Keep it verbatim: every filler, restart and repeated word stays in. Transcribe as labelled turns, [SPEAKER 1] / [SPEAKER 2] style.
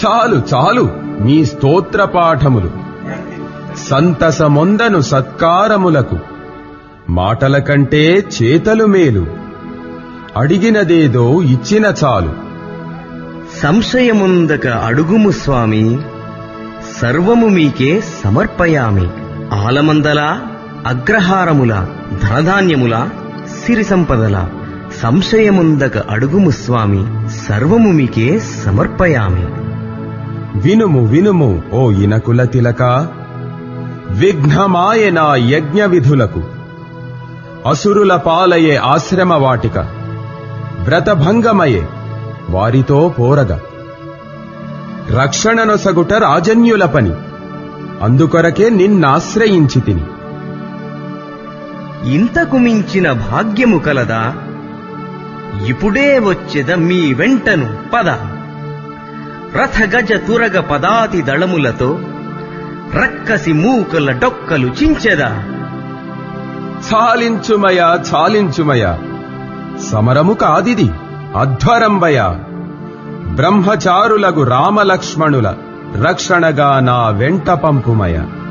[SPEAKER 1] చాలు చాలు మీ స్తోత్ర పాఠములు. సంతసమొందను సత్కారములకు మాటల కంటే చేతలు మేలు. అడిగినదేదో ఇచ్చిన చాలు.
[SPEAKER 2] సంశయముందక అడుగుము స్వామి, సర్వము మీకే సమర్పయామి. ఆలమందల, అగ్రహారముల, ధనధాన్యముల, సిరి సంపదల, సంశయముందక అడుగుము స్వామి, సర్వము మీకే సమర్పయామి.
[SPEAKER 1] వినుము వినుము ఓ ఇనకుల తిలక, విఘ్నమాయే నా యజ్ఞ విధులకు. అసురుల పాలయే ఆశ్రమ వాటిక, వ్రతభంగమయే వారితో పోరగ. రక్షణనొసగుట రాజన్యుల పని, అందుకొరకే నిన్నాశ్రయించి తిని.
[SPEAKER 2] ఇంతకు మించిన భాగ్యము కలదా? ఇప్పుడే వచ్చెద మీ వెంటను పద. రథ గజ తురగ పదాతి దళములతో రక్కసి మూకల డొక్కలు చించెదా.
[SPEAKER 1] చాలించుమయ చాలించుమయ, సమరము కాదిది అధ్వరంబయ. బ్రహ్మచారులగు రామలక్ష్మణుల రక్షణగా నా వెంట పంపుమయ.